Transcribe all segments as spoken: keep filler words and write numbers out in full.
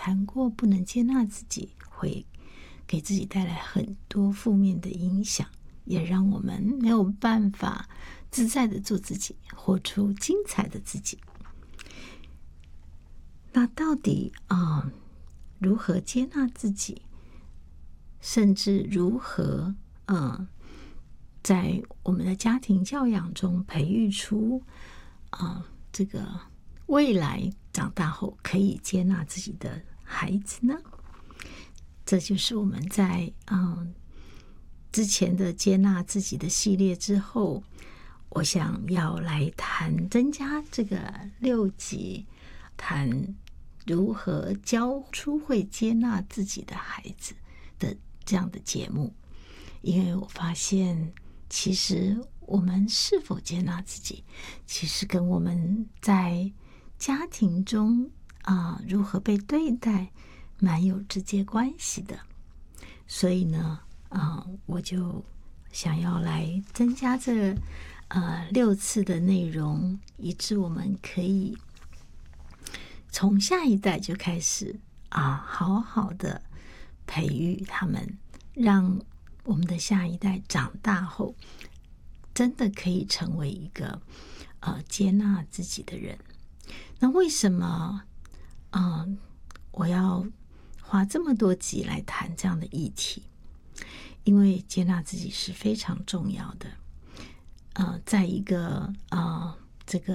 谈过，不能接纳自己会给自己带来很多负面的影响，也让我们没有办法自在的做自己，活出精彩的自己。那到底啊、呃，如何接纳自己，甚至如何呃，在我们的家庭教养中培育出啊、呃、这个未来长大后可以接纳自己的孩子呢？这就是我们在嗯、呃、之前的接纳自己的系列之后，我想要来谈增加这个六集，谈如何教出会接纳自己的孩子的这样的节目。因为我发现其实我们是否接纳自己，其实跟我们在家庭中啊、呃、如何被对待蛮有直接关系的。所以呢啊、呃、我就想要来增加这呃六次的内容，以致我们可以从下一代就开始啊，好好的培育他们，让我们的下一代长大后真的可以成为一个呃接纳自己的人。那为什么嗯、呃、我要花这么多集来谈这样的议题？因为接纳自己是非常重要的。呃，在一个呃这个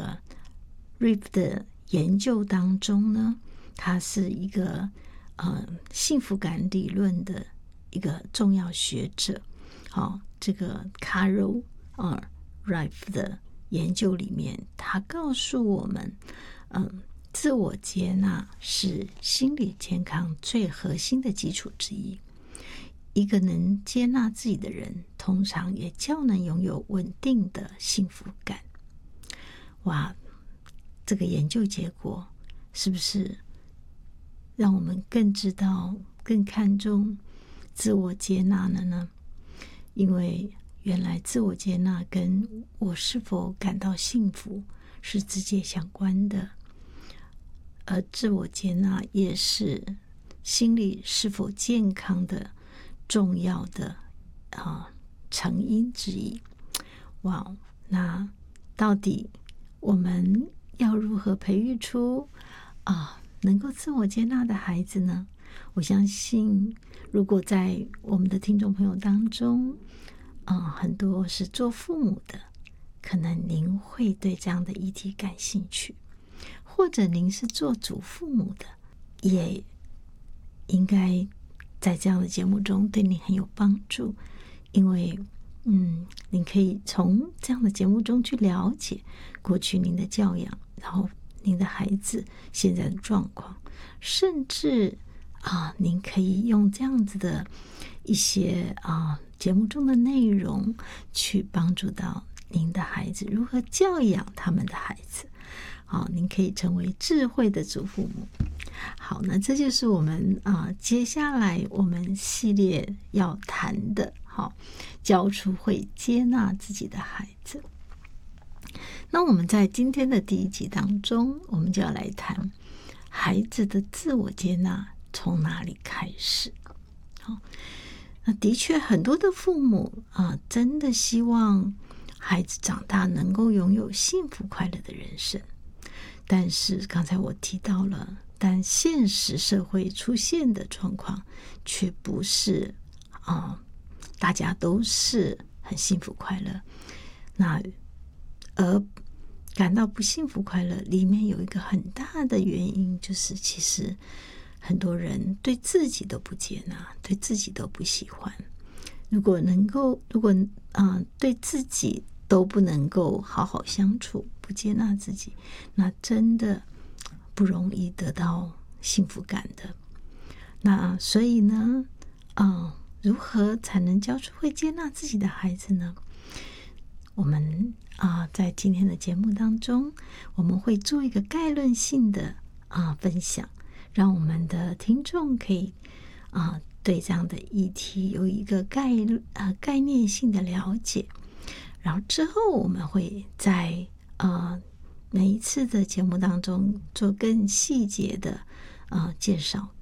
R I F 的研究当中呢，它是一个呃幸福感理论的一个重要学者，好、哦，这个 Carol 呃 R I F 的研究里面，他告诉我们，嗯、呃，自我接纳是心理健康最核心的基础之一。一个能接纳自己的人，通常也较能拥有稳定的幸福感。哇，这个研究结果是不是让我们更知道、更看重自我接纳了呢？因为原来自我接纳跟我是否感到幸福是直接相关的，而自我接纳也是心理是否健康的重要的啊成因之一。哇，那到底我们要如何培育出啊能够自我接纳的孩子呢？我相信，如果在我们的听众朋友当中，啊很多是做父母的，可能您会对这样的议题感兴趣，或者您是做祖父母的，也应该在这样的节目中对你很有帮助。因为嗯，您可以从这样的节目中去了解过去您的教养，然后您的孩子现在的状况，甚至啊，您可以用这样子的一些啊节目中的内容去帮助到您的孩子如何教养他们的孩子。好，您可以成为智慧的祖父母。好，那这就是我们啊、呃、接下来我们系列要谈的，好，教出会接纳自己的孩子。那我们在今天的第一集当中，我们就要来谈孩子的自我接纳从哪里开始。好，那的确很多的父母啊、呃，真的希望孩子长大能够拥有幸福快乐的人生。但是刚才我提到了，但现实社会出现的状况却不是啊、呃，大家都是很幸福快乐。那而感到不幸福快乐里面有一个很大的原因，就是其实很多人对自己都不接纳，对自己都不喜欢。如果能够如果啊、呃、对自己都不能够好好相处，不接纳自己，那真的不容易得到幸福感的。那所以呢啊、呃，如何才能教出会接纳自己的孩子呢？我们啊、呃，在今天的节目当中，我们会做一个概论性的啊、呃、分享，让我们的听众可以啊、呃、对这样的议题有一个概呃概念性的了解。然后之后我们会在呃每一次的节目当中做更细节的呃介绍，